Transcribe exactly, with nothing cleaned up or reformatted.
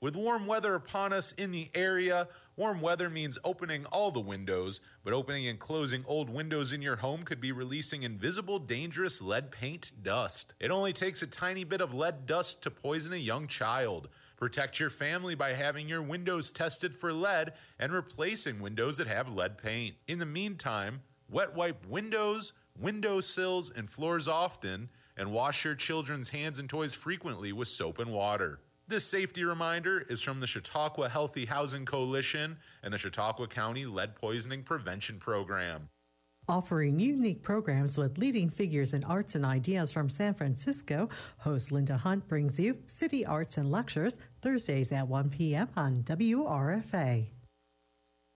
With warm weather upon us in the area, warm weather means opening all the windows, but opening and closing old windows in your home could be releasing invisible, dangerous lead paint dust. It only takes a tiny bit of lead dust to poison a young child. Protect your family by having your windows tested for lead and replacing windows that have lead paint. In the meantime, wet wipe windows, window sills, and floors often, and wash your children's hands and toys frequently with soap and water. This safety reminder is from the Chautauqua Healthy Housing Coalition and the Chautauqua County Lead Poisoning Prevention Program. Offering unique programs with leading figures in arts and ideas from San Francisco, host Linda Hunt brings you City Arts and Lectures Thursdays at one p.m. on W R F A.